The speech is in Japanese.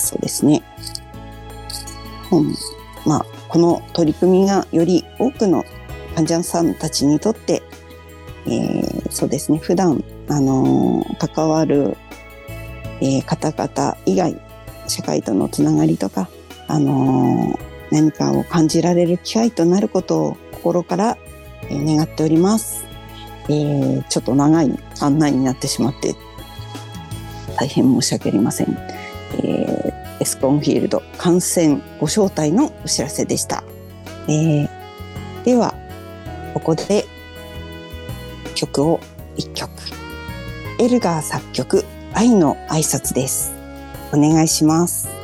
そうですね。この取り組みがより多くの患者さんたちにとって、そうですね、普段、関わる、方々以外、社会とのつながりとか、何かを感じられる機会となることを心から、願っております。ちょっと長い案内になってしまって大変申し訳ありません。エスコンフィールド観戦ご招待のお知らせでした。ではここで曲を1曲、エルガー作曲愛の挨拶です。お願いします。